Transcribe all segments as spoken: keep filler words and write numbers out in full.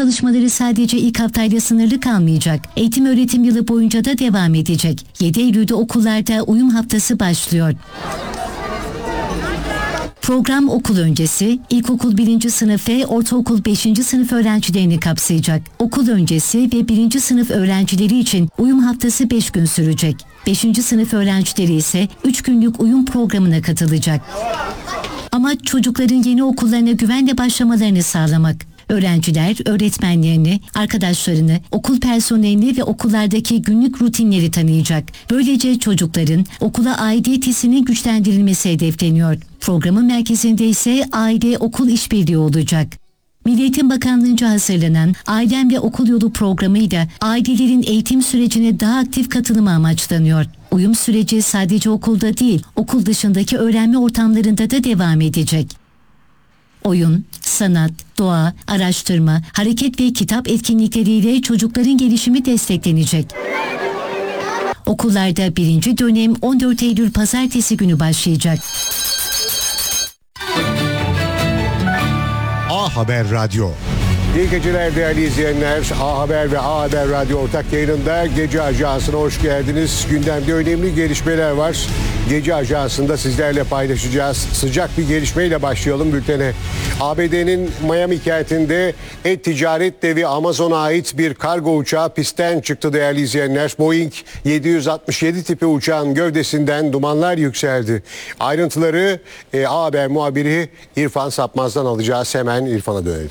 çalışmaları sadece ilk haftayla sınırlı kalmayacak. Eğitim öğretim yılı boyunca da devam edecek. yedi Eylül'de okullarda uyum haftası başlıyor. Program okul öncesi, ilkokul birinci sınıf ve ortaokul beşinci sınıf öğrencilerini kapsayacak. Okul öncesi ve birinci sınıf öğrencileri için uyum haftası beş gün sürecek. beşinci sınıf öğrencileri ise üç günlük uyum programına katılacak. Amaç çocukların yeni okullarına güvenle başlamalarını sağlamak. Öğrenciler öğretmenlerini, arkadaşlarını, okul personelini ve okullardaki günlük rutinleri tanıyacak. Böylece çocukların okula aidiyet hissinin güçlendirilmesi hedefleniyor. Programın merkezinde ise aile-okul işbirliği olacak. Milli Eğitim Bakanlığı'nca hazırlanan Ailem ve Okul Yolu programıyla ailelerin eğitim sürecine daha aktif katılımı amaçlanıyor. Uyum süreci sadece okulda değil, okul dışındaki öğrenme ortamlarında da devam edecek. Oyun, sanat, doğa, araştırma, hareket ve kitap etkinlikleriyle çocukların gelişimi desteklenecek. Okullarda birinci dönem on dört Eylül Pazartesi günü başlayacak. A Haber Radyo. İyi geceler değerli izleyenler. A Haber ve A Haber Radyo ortak yayınında Gece Ajansı'na hoş geldiniz. Gündemde önemli gelişmeler var. Gece Ajansı'nda sizlerle paylaşacağız. Sıcak bir gelişmeyle başlayalım bültene. A B D'nin Miami kentinde e-ticaret devi Amazon'a ait bir kargo uçağı pistten çıktı değerli izleyenler. Boeing yedi yüz altmış yedi tipi uçağın gövdesinden dumanlar yükseldi. Ayrıntıları e, A Haber muhabiri İrfan Sapmaz'dan alacağız. Hemen İrfan'a dönelim.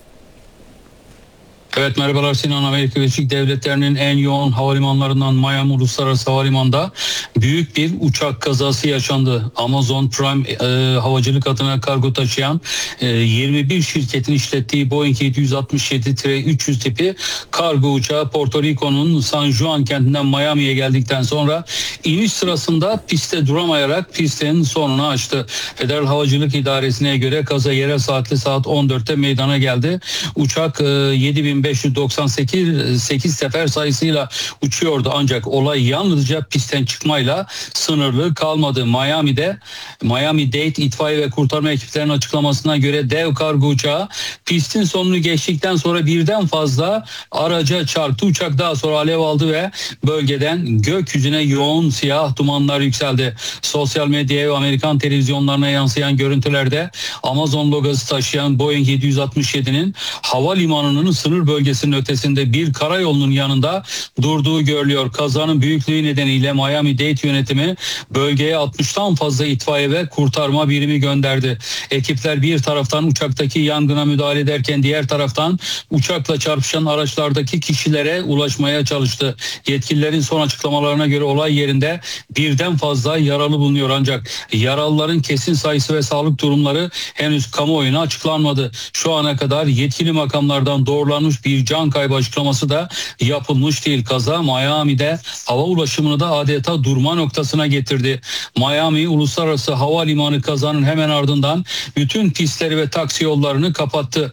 Evet, merhabalar Sinan. Amerika Birleşik Devletleri'nin en yoğun havalimanlarından Miami Uluslararası Havalimanı'nda büyük bir uçak kazası yaşandı. Amazon Prime e, havacılık adına kargo taşıyan e, yirmi bir şirketin işlettiği Boeing yedi yüz altmış yedi üç yüz tipi kargo uçağı Porto Rico'nun San Juan kentinden Miami'ye geldikten sonra iniş sırasında piste duramayarak pistin sonunu açtı. Federal Havacılık İdaresi'ne göre kaza yerel saatle saat on dörtte meydana geldi. Uçak e, yedi bin beş yüz doksan sekiz sefer sayısıyla uçuyordu, ancak olay yalnızca pistten çıkmayla sınırlı kalmadı. Miami'de Miami-Dade itfaiye ve kurtarma ekiplerinin açıklamasına göre dev kargo uçağı pistin sonunu geçtikten sonra birden fazla araca çarptı. Uçak daha sonra alev aldı ve bölgeden gökyüzüne yoğun siyah dumanlar yükseldi. Sosyal medyaya ve Amerikan televizyonlarına yansıyan görüntülerde Amazon logosu taşıyan Boeing yedi yüz altmış yedi'nin havalimanının sınır bölgesinin ötesinde bir karayolunun yanında durduğu görülüyor. Kazanın büyüklüğü nedeniyle Miami-Dade yönetimi bölgeye altmıştan fazla itfaiye ve kurtarma birimi gönderdi. Ekipler bir taraftan uçaktaki yangına müdahale ederken diğer taraftan uçakla çarpışan araçlardaki kişilere ulaşmaya çalıştı. Yetkililerin son açıklamalarına göre olay yerinde birden fazla yaralı bulunuyor, ancak yaralıların kesin sayısı ve sağlık durumları henüz kamuoyuna açıklanmadı. Şu ana kadar yetkili makamlardan doğrulanmış bir can kaybı açıklaması da yapılmış değil. Kaza Miami'de hava ulaşımını da adeta durma noktasına getirdi. Miami Uluslararası Havalimanı kazanın hemen ardından bütün pistleri ve taksi yollarını kapattı.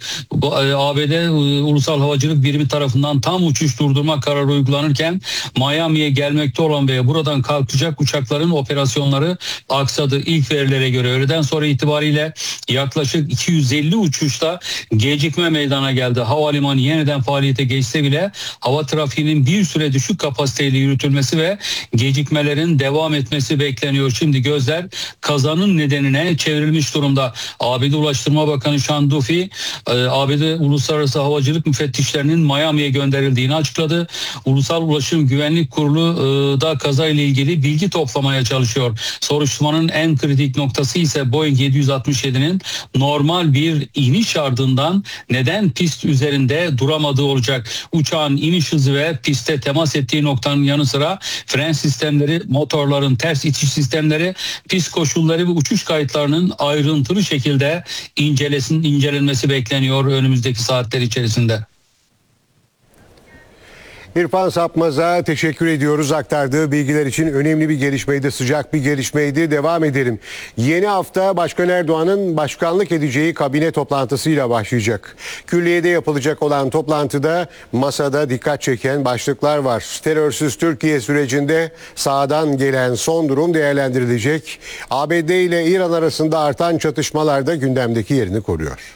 A B D Ulusal Havacılık Birimi tarafından tam uçuş durdurma kararı uygulanırken Miami'ye gelmekte olan ve buradan kalkacak uçakların operasyonları aksadı. İlk verilere göre öğleden sonra itibariyle yaklaşık iki yüz elli uçuşta gecikme meydana geldi. Havalimanı yeniden faaliyete geçse bile hava trafiğinin bir süre düşük kapasiteyle yürütülmesi ve gecikmelerin devam etmesi bekleniyor. Şimdi gözler kazanın nedenine çevrilmiş durumda. A B D Ulaştırma Bakanı Sean Duffy, A B D Uluslararası Havacılık Müfettişlerinin Miami'ye gönderildiğini açıkladı. Ulusal Ulaşım Güvenlik Kurulu da kazayla ilgili bilgi toplamaya çalışıyor. Soruşturmanın en kritik noktası ise Boeing yedi yüz altmış yedi'nin normal bir iniş ardından neden pist üzerinde duramadığı olacak. Uçağın iniş hızı ve piste temas ettiği noktanın yanı sıra fren sistemleri, motorların ters itiş sistemleri, pist koşulları ve uçuş kayıtlarının ayrıntılı şekilde incelesin, incelenmesi bekleniyor önümüzdeki saatler içerisinde. İrfan Sapmaz'a teşekkür ediyoruz. Aktardığı bilgiler için önemli bir gelişmeydi, sıcak bir gelişmeydi. Devam edelim. Yeni hafta Başkan Erdoğan'ın başkanlık edeceği kabine toplantısıyla başlayacak. Külliye'de yapılacak olan toplantıda masada dikkat çeken başlıklar var. Terörsüz Türkiye sürecinde sahadan gelen son durum değerlendirilecek. A B D ile İran arasında artan çatışmalar da gündemdeki yerini koruyor.